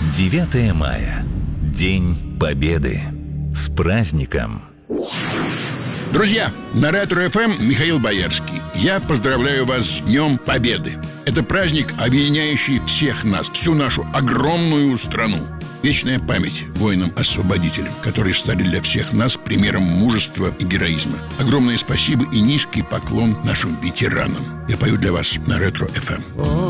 9 мая. День Победы. С праздником! Друзья, на Ретро-ФМ Михаил Боярский. Я поздравляю вас с Днем Победы. Это праздник, объединяющий всех нас, всю нашу огромную страну. Вечная память воинам-освободителям, которые стали для всех нас примером мужества и героизма. Огромное спасибо и низкий поклон нашим ветеранам. Я пою для вас на Ретро-ФМ.